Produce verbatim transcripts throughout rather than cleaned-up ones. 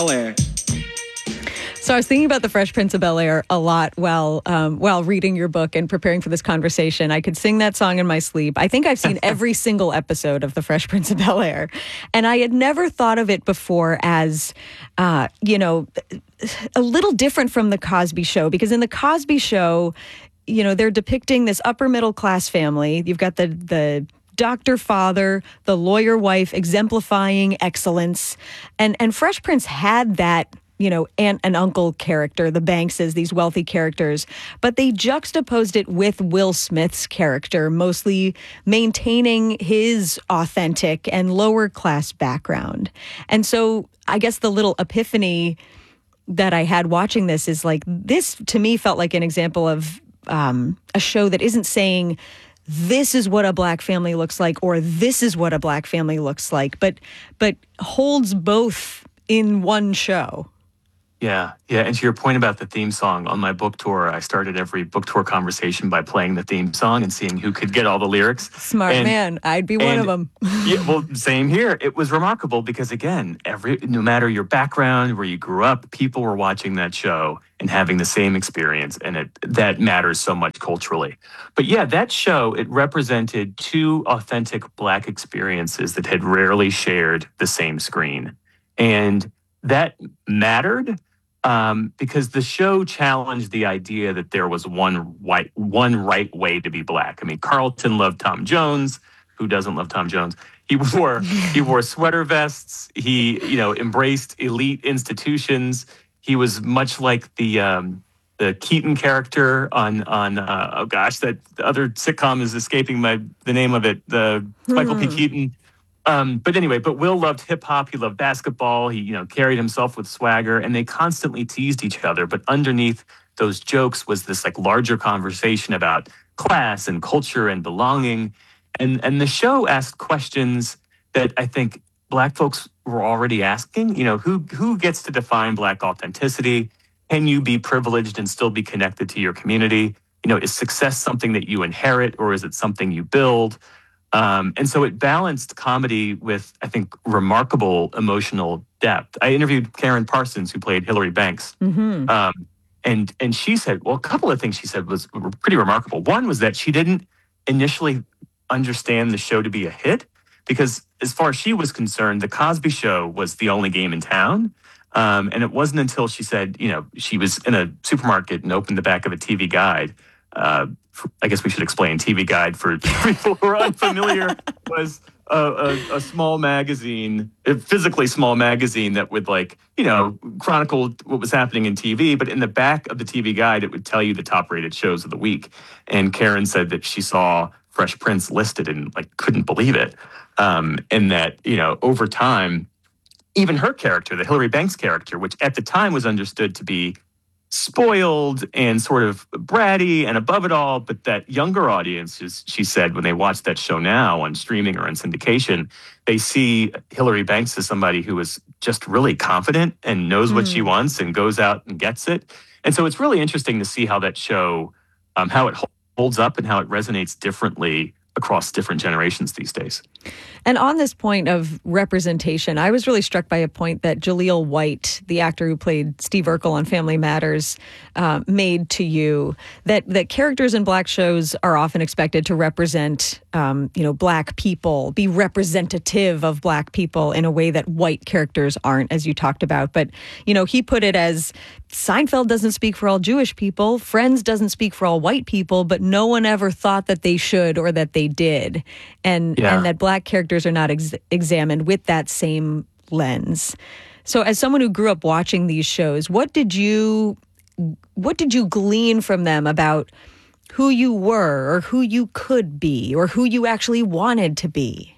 Bel-Air. So I was thinking about the Fresh Prince of Bel-Air a lot while um, while reading your book and preparing for this conversation. I could sing that song in my sleep. I think I've seen every single episode of the Fresh Prince of Bel-Air, and I had never thought of it before as, uh, you know, a little different from the Cosby Show, because in the Cosby Show, you know, they're depicting this upper middle class family. You've got the the doctor father, the lawyer wife, exemplifying excellence, and and Fresh Prince had that, you know, aunt and uncle character, the Bankses, these wealthy characters, but they juxtaposed it with Will Smith's character, mostly maintaining his authentic and lower class background. And so I guess the little epiphany that I had watching this is like, this to me felt like an example of um, a show that isn't saying, this is what a black family looks like, or this is what a black family looks like, but but holds both in one show. Yeah, yeah. And to your point about the theme song, on my book tour, I started every book tour conversation by playing the theme song and seeing who could get all the lyrics. Smart and, man. I'd be one and, of them. Yeah, well, same here. It was remarkable because, again, every no matter your background, where you grew up, people were watching that show and having the same experience, and it that matters so much culturally. But yeah, that show, it represented two authentic black experiences that had rarely shared the same screen. And that mattered. Um, because the show challenged the idea that there was one white, one right way to be black. I mean, Carlton loved Tom Jones. Who doesn't love Tom Jones? He wore he wore sweater vests. He, you know, embraced elite institutions. He was much like the um, the Keaton character on on uh, oh gosh, that other sitcom is escaping my the name of it. The Michael P. Keaton. Um, but anyway, but Will loved hip hop. He loved basketball. He, you know, carried himself with swagger, and they constantly teased each other. But underneath those jokes was this like larger conversation about class and culture and belonging. And and the show asked questions that I think black folks were already asking. You know, who who gets to define black authenticity? Can you be privileged and still be connected to your community? You know, is success something that you inherit, or is it something you build? Um, and so it balanced comedy with, I think, remarkable emotional depth. I interviewed Karen Parsons, who played Hillary Banks. Mm-hmm. Um, and and she said, well, a couple of things she said was pretty remarkable. One was that she didn't initially understand the show to be a hit, because as far as she was concerned, The Cosby Show was the only game in town. Um, and it wasn't until she said, you know, she was in a supermarket and opened the back of a T V guide. Uh, I guess we should explain T V Guide for people who are unfamiliar. Was a, a, a small magazine, a physically small magazine that would, like, you know, chronicle what was happening in T V. But in the back of the T V Guide, it would tell you the top rated shows of the week. And Karen said that she saw Fresh Prince listed and like couldn't believe it. Um, and that, you know, over time, even her character, the Hillary Banks character, which at the time was understood to be spoiled and sort of bratty and above it all, but that younger audiences, she said, when they watch that show now on streaming or on syndication, they see Hillary Banks as somebody who is just really confident and knows what mm. she wants and goes out and gets it. And so it's really interesting to see how that show, um, how it holds up and how it resonates differently across different generations these days. And on this point of representation, I was really struck by a point that Jaleel White, the actor who played Steve Urkel on Family Matters, uh, made to you, that that characters in black shows are often expected to represent, um, you know, black people, be representative of black people in a way that white characters aren't, as you talked about. But, you know, he put it as, Seinfeld doesn't speak for all Jewish people, Friends doesn't speak for all white people, but no one ever thought that they should or that they did. And, yeah. and that black characters are not ex- examined with that same lens. So as someone who grew up watching these shows, what did you what did you glean from them about who you were or who you could be or who you actually wanted to be?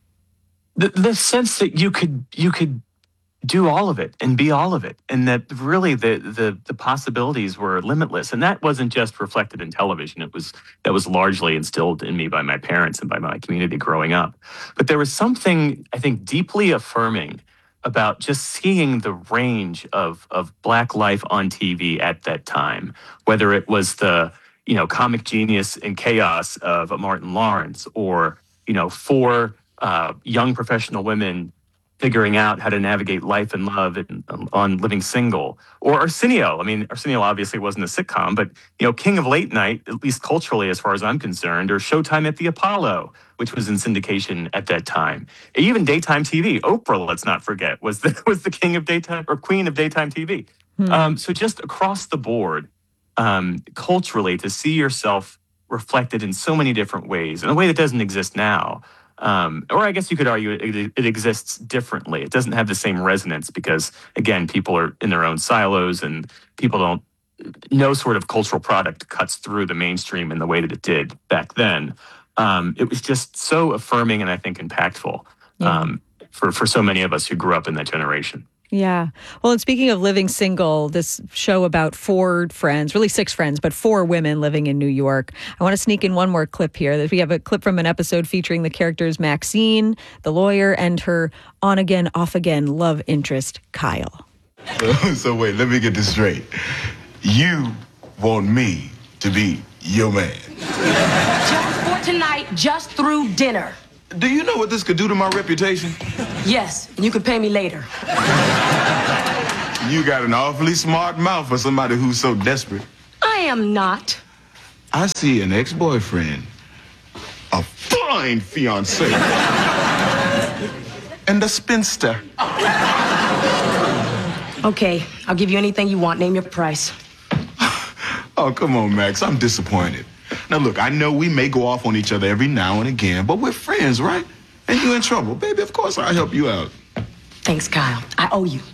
The, the sense that you could you could do all of it and be all of it, and that really the the the possibilities were limitless. And that wasn't just reflected in television. It was that was largely instilled in me by my parents and by my community growing up. But there was something, I think, deeply affirming about just seeing the range of of black life on T V at that time, whether it was the, you know, comic genius and chaos of Martin Lawrence, or, you know, four uh, young professional women figuring out how to navigate life and love and, um, on Living Single. Or Arsenio. I mean, Arsenio obviously wasn't a sitcom, but, you know, King of Late Night, at least culturally as far as I'm concerned, or Showtime at the Apollo, which was in syndication at that time. Even daytime T V. Oprah, let's not forget, was the, was the king of daytime, or queen of daytime T V. Hmm. Um, so just across the board, um, culturally, to see yourself reflected in so many different ways, in a way that doesn't exist now. Um, or I guess you could argue it, it exists differently. It doesn't have the same resonance because, again, people are in their own silos and people don't, no sort of cultural product cuts through the mainstream in the way that it did back then. Um, it was just so affirming and I think impactful yeah. um, for, for so many of us who grew up in that generation. Yeah. Well, and speaking of Living Single, this show about four friends, really six friends, but four women living in New York. I want to sneak in one more clip here. We have a clip from an episode featuring the characters Maxine, the lawyer, and her on-again, off-again love interest, Kyle. So, so wait, let me get this straight. You want me to be your man? Just for tonight, just through dinner. Do you know what this could do to my reputation? Yes, and you could pay me later. You got an awfully smart mouth for somebody who's so desperate. I am not. I see an ex-boyfriend, a fine fiancé, and a spinster. Okay, I'll give you anything you want. Name your price. Oh, come on, Max. I'm disappointed. Now, look, I know we may go off on each other every now and again, but we're friends, right? And you're in trouble. Baby, of course I'll help you out. Thanks, Kyle. I owe you.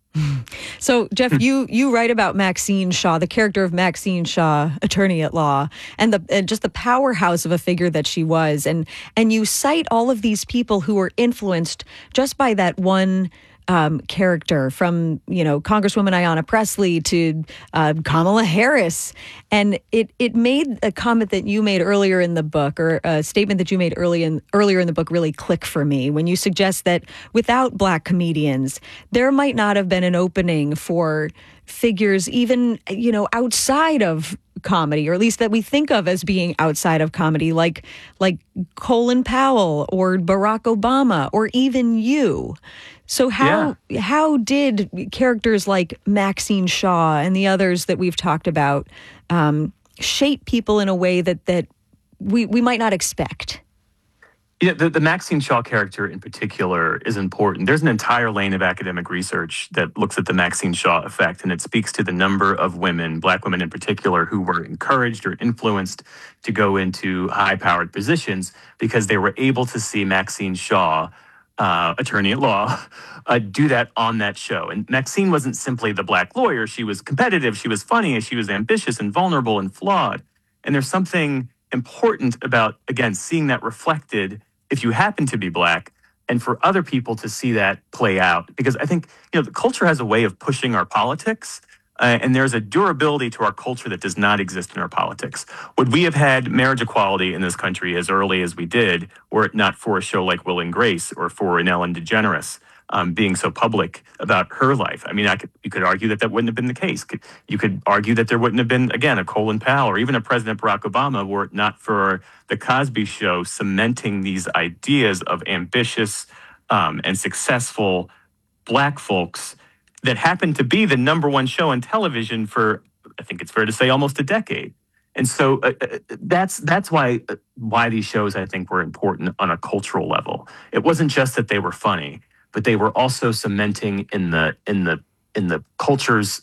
So, Jeff, you you write about Maxine Shaw, the character of Maxine Shaw, attorney at law, and the and just the powerhouse of a figure that she was. And and you cite all of these people who were influenced just by that one Um, character, from, you know, Congresswoman Ayanna Pressley to uh, Kamala Harris. And it it made a comment that you made earlier in the book, or a statement that you made early in, earlier in the book really click for me, when you suggest that without Black comedians, there might not have been an opening for figures even, you know, outside of comedy, or at least that we think of as being outside of comedy, like like Colin Powell or Barack Obama or even you. So how yeah. how did characters like Maxine Shaw and the others that we've talked about um, shape people in a way that that we, we might not expect? Yeah, the, the Maxine Shaw character in particular is important. There's an entire lane of academic research that looks at the Maxine Shaw effect, and it speaks to the number of women, Black women in particular, who were encouraged or influenced to go into high-powered positions because they were able to see Maxine Shaw, uh, attorney at law, uh, do that on that show. And Maxine wasn't simply the Black lawyer. She was competitive, she was funny, and she was ambitious and vulnerable and flawed. And there's something important about, again, seeing that reflected if you happen to be Black, and for other people to see that play out. Because I think, you know, the culture has a way of pushing our politics, uh, and there's a durability to our culture that does not exist in our politics. Would we have had marriage equality in this country as early as we did, were it not for a show like Will and Grace or for an Ellen DeGeneres um, being so public about her life? I mean, I could, you could argue that that wouldn't have been the case. You could argue that there wouldn't have been, again, a Colin Powell or even a President Barack Obama were it not for the Cosby Show cementing these ideas of ambitious um, and successful Black folks that happened to be the number one show on television for, I think it's fair to say, almost a decade. And so uh, that's that's why uh, why these shows, I think, were important on a cultural level. It wasn't just that they were funny, but they were also cementing in the in the in the culture's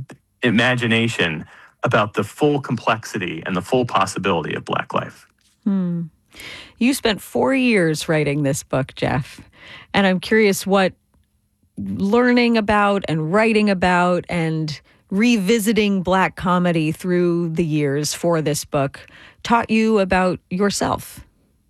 imagination about the full complexity and the full possibility of Black life. Hmm. You spent four years writing this book, Jeff, and I'm curious what learning about and writing about and revisiting Black comedy through the years for this book taught you about yourself.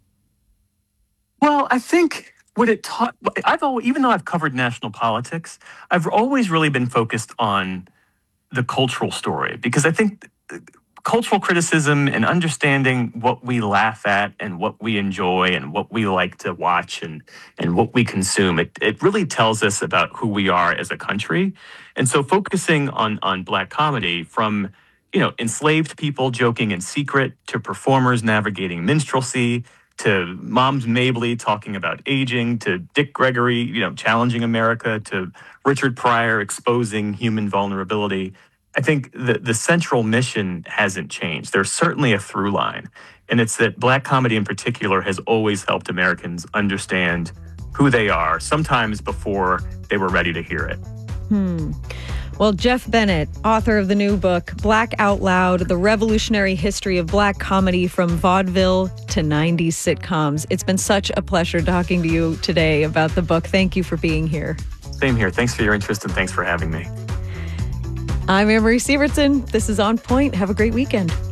Well, I think what it taught, I've always, even though I've covered national politics, I've always really been focused on the cultural story, because I think cultural criticism and understanding what we laugh at and what we enjoy and what we like to watch and, and what we consume, it, it really tells us about who we are as a country. And so focusing on, on Black comedy, from, you know, enslaved people joking in secret to performers navigating minstrelsy to Moms Mabley talking about aging, to Dick Gregory, you know, challenging America, to Richard Pryor exposing human vulnerability. I think the, the central mission hasn't changed. There's certainly a through line, and it's that Black comedy in particular has always helped Americans understand who they are, sometimes before they were ready to hear it. Hmm. Well, Jeff Bennett, author of the new book, Black Out Loud, The Revolutionary History of Black Comedy from Vaudeville to nineties Sitcoms. It's been such a pleasure talking to you today about the book. Thank you for being here. Same here. Thanks for your interest and thanks for having me. I'm Anne Marie Sievertson. This is On Point. Have a great weekend.